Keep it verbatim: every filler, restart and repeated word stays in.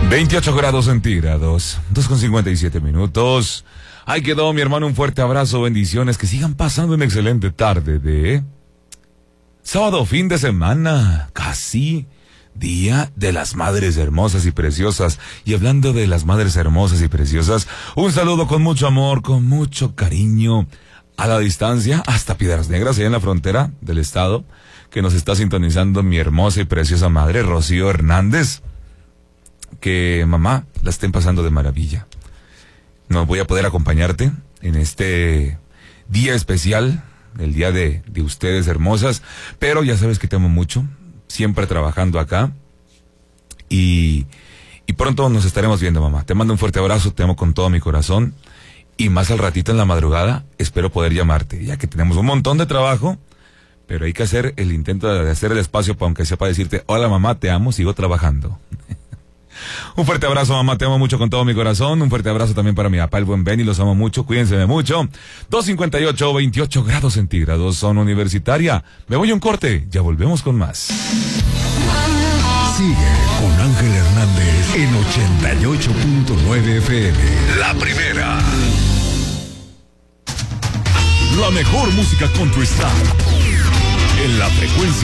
veintiocho grados centígrados, dos con cincuenta y siete minutos. Ahí quedó, mi hermano, un fuerte abrazo, bendiciones, que sigan pasando una excelente tarde de sábado, fin de semana, casi Día de las Madres Hermosas y Preciosas. Y hablando de las Madres Hermosas y Preciosas, un saludo con mucho amor, con mucho cariño, a la distancia, hasta Piedras Negras, allá en la frontera del estado, que nos está sintonizando mi hermosa y preciosa madre, Rocío Hernández. Que mamá la estén pasando de maravilla. No voy a poder acompañarte en este día especial, el día de, de ustedes hermosas, pero ya sabes que te amo mucho, siempre trabajando acá, y, y pronto nos estaremos viendo, mamá. Te mando un fuerte abrazo, te amo con todo mi corazón, y más al ratito en la madrugada espero poder llamarte, ya que tenemos un montón de trabajo, pero hay que hacer el intento de hacer el espacio para aunque sea para decirte, hola mamá, te amo, sigo trabajando. Un fuerte abrazo, mamá, te amo mucho con todo mi corazón. Un fuerte abrazo también para mi papá, el buen Benny, los amo mucho, cuídense de mucho. dos cincuenta y ocho, veintiocho grados centígrados, zona universitaria. Me voy a un corte, ya volvemos con más. Sigue con Ángel Hernández en ochenta y ocho punto nueve F M. La primera. La mejor música country está en la frecuencia